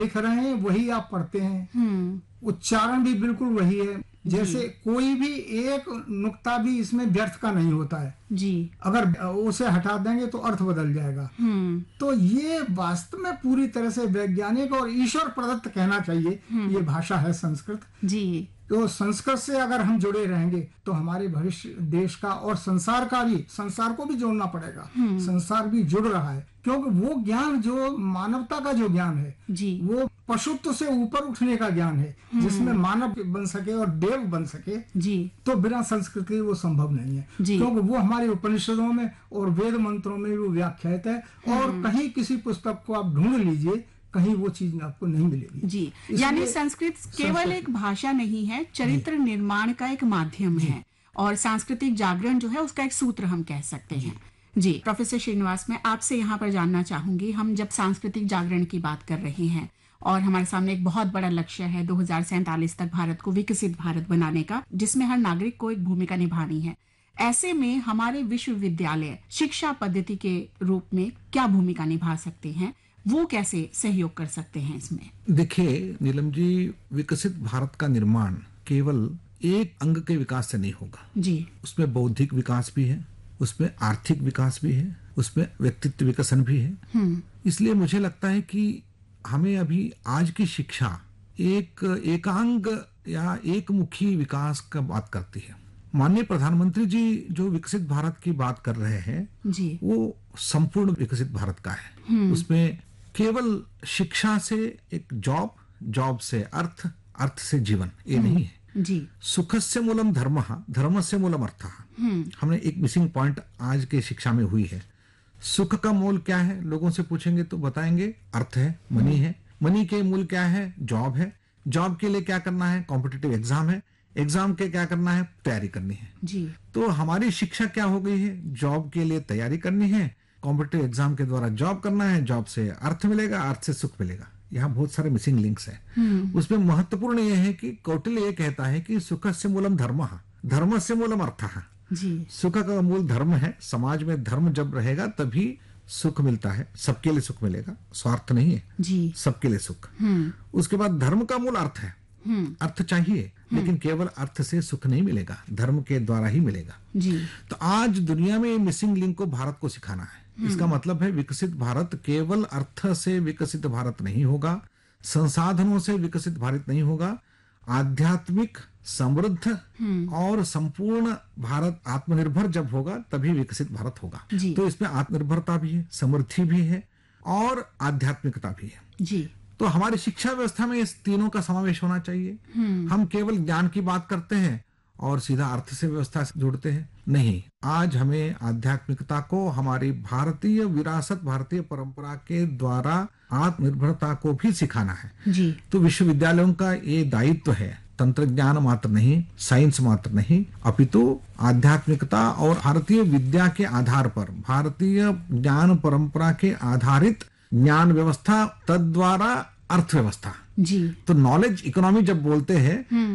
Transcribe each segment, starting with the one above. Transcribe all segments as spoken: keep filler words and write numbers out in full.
लिख रहे हैं वही आप पढ़ते हैं, हम्म उच्चारण भी बिल्कुल वही है। जैसे कोई भी एक नुक्ता भी इसमें व्यर्थ का नहीं होता है जी। अगर उसे हटा देंगे तो अर्थ बदल जाएगा। हम्म तो ये वास्तव में पूरी तरह से वैज्ञानिक और ईश्वर प्रदत्त कहना चाहिए ये भाषा है संस्कृत जी। तो संस्कृत से अगर हम जुड़े रहेंगे तो हमारे भविष्य देश का और संसार का भी, संसार को भी जोड़ना पड़ेगा। संसार भी जुड़ रहा है क्योंकि वो ज्ञान जो मानवता का जो ज्ञान है जी। वो पशुत्व से ऊपर उठने का ज्ञान है जिसमें मानव बन सके और देव बन सके जी। तो बिना संस्कृत के वो संभव नहीं है क्योंकि वो हमारे उपनिषदों में और वेद मंत्रों में वो व्याख्यात है और कहीं किसी पुस्तक को आप ढूंढ लीजिए कहीं वो चीज आपको नहीं मिलेगी जी। यानी संस्कृत केवल एक भाषा नहीं है, चरित्र निर्माण का एक माध्यम है और सांस्कृतिक जागरण जो है उसका एक सूत्र हम कह सकते हैं। जी प्रोफेसर श्रीनिवास, मैं आपसे यहाँ पर जानना चाहूंगी, हम जब सांस्कृतिक जागरण की बात कर रहे हैं और हमारे सामने एक बहुत बड़ा लक्ष्य है दो हजार सैंतालीस तक भारत को विकसित भारत बनाने का, जिसमें हर नागरिक को एक भूमिका निभानी है, ऐसे में हमारे विश्वविद्यालय शिक्षा पद्धति के रूप में क्या भूमिका निभा सकते हैं, वो कैसे सहयोग कर सकते हैं इसमें? देखिए नीलम जी, विकसित भारत का निर्माण केवल एक अंग के विकास से नहीं होगा जी। उसमें बौद्धिक विकास भी है, उसमें आर्थिक विकास भी है, उसमें व्यक्तित्व विकसन भी है। इसलिए मुझे लगता है कि हमें अभी आज की शिक्षा एक एकांग या एक मुखी विकास का बात करती है। माननीय प्रधानमंत्री जी जो विकसित भारत की बात कर रहे हैं जी। वो संपूर्ण विकसित भारत का है। उसमें केवल शिक्षा से एक जॉब, जॉब से अर्थ, अर्थ से जीवन, ये नहीं है जी। सुखस्य मूलम धर्मः, धर्मस्य मूलम अर्थः। हमने एक मिसिंग पॉइंट आज के शिक्षा में हुई है। सुख का मूल क्या है, लोगों से पूछेंगे तो बताएंगे अर्थ है, मनी है। मनी के मूल क्या है, जॉब है। जॉब के लिए क्या करना है, कॉम्पिटिटिव एग्जाम है। एग्जाम के क्या करना है, तैयारी करनी है जी। तो हमारी शिक्षा क्या हो गई है, जॉब के लिए तैयारी करनी है, कॉम्पिटिटिव एग्जाम के द्वारा जॉब करना है, जॉब से अर्थ मिलेगा, अर्थ से सुख मिलेगा। यहाँ बहुत सारे मिसिंग लिंक्स हैं। उसमें महत्वपूर्ण यह है कि कौटिल्य ये कहता है कि सुखस्य मूलम धर्मः, धर्मस्य मूलम अर्थः। सुख का मूल धर्म है। समाज में धर्म जब रहेगा तभी सुख मिलता है, सबके लिए सुख मिलेगा, स्वार्थ नहीं है जी। सबके लिए सुख। उसके बाद धर्म का मूल अर्थ है। अर्थ चाहिए लेकिन केवल अर्थ से सुख नहीं मिलेगा, धर्म के द्वारा ही मिलेगा जी। तो आज दुनिया में मिसिंग लिंक को भारत को सिखाना है। इसका मतलब है विकसित भारत केवल अर्थ से विकसित भारत नहीं होगा, संसाधनों से विकसित भारत नहीं होगा, आध्यात्मिक, समृद्ध और संपूर्ण भारत आत्मनिर्भर जब होगा तभी विकसित भारत होगा। तो इसमें आत्मनिर्भरता भी है, समृद्धि भी है और आध्यात्मिकता भी है जी। तो हमारी शिक्षा व्यवस्था में इस तीनों का समावेश होना चाहिए। हम केवल ज्ञान की बात करते हैं और सीधा अर्थ से व्यवस्था से जोड़ते हैं, नहीं। आज हमें आध्यात्मिकता को हमारी भारतीय विरासत, भारतीय परंपरा के द्वारा आत्मनिर्भरता को भी सिखाना है जी। तो विश्वविद्यालयों का ये दायित्व है, तंत्र ज्ञान मात्र नहीं, साइंस मात्र नहीं, अपितु आध्यात्मिकता और भारतीय विद्या के आधार पर, भारतीय ज्ञान परंपरा के आधारित ज्ञान व्यवस्था, तद्वारा अर्थव्यवस्था जी। तो नॉलेज इकोनॉमी जब बोलते हैं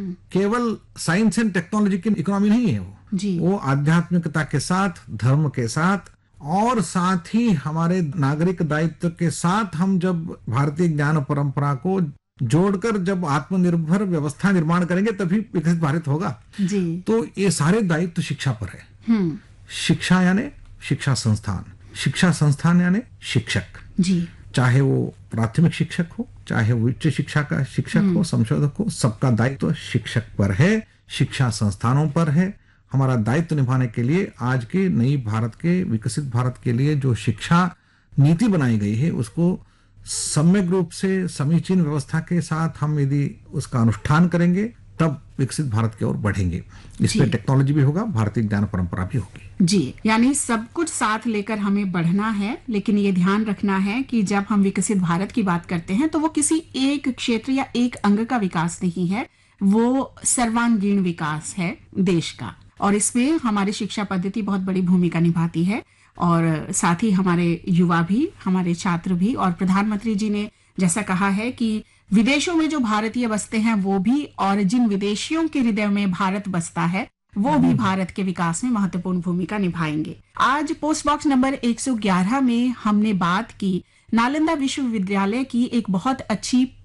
केवल साइंस एंड टेक्नोलॉजी की इकोनॉमी नहीं है वो जी। वो आध्यात्मिकता के साथ, धर्म के साथ और साथ ही हमारे नागरिक दायित्व के साथ हम जब भारतीय ज्ञान परंपरा को जोड़कर जब आत्मनिर्भर व्यवस्था निर्माण करेंगे तभी विकसित भारत होगा जी। तो ये सारे दायित्व शिक्षा पर है। शिक्षा यानी शिक्षा संस्थान, शिक्षा संस्थान यानी शिक्षक जी। चाहे वो प्राथमिक शिक्षक हो, चाहे वो उच्च शिक्षा का शिक्षक हो, संशोधक हो, सबका दायित्व शिक्षक पर है, शिक्षा संस्थानों पर है। हमारा दायित्व निभाने के लिए आज के नई भारत के, विकसित भारत के लिए जो शिक्षा नीति बनाई गई है उसको सम्यक रूप से समीचीन व्यवस्था के साथ हम यदि उसका अनुष्ठान करेंगे तब विकसित भारत की ओर बढ़ेंगे। इसमें टेक्नोलॉजी भी होगा, भारतीय ज्ञान परंपरा भी होगी जी। यानी सब कुछ साथ लेकर हमें बढ़ना है, लेकिन ये ध्यान रखना है कि जब हम विकसित भारत की बात करते हैं तो वो किसी एक क्षेत्र या एक अंग का विकास नहीं है, वो सर्वांगीण विकास है देश का। और इसमें हमारी शिक्षा पद्धति बहुत बड़ी भूमिका निभाती है और साथ ही हमारे युवा भी, हमारे छात्र भी। और प्रधानमंत्री जी ने जैसा कहा है कि विदेशों में जो भारतीय बसते हैं वो भी, और जिन विदेशियों के हृदय में भारत बसता है वो भी भारत के विकास में महत्वपूर्ण भूमिका निभाएंगे। आज पोस्ट बॉक्स नंबर एक सौ ग्यारह में हमने बात की नालंदा विश्वविद्यालय की एक बहुत अच्छी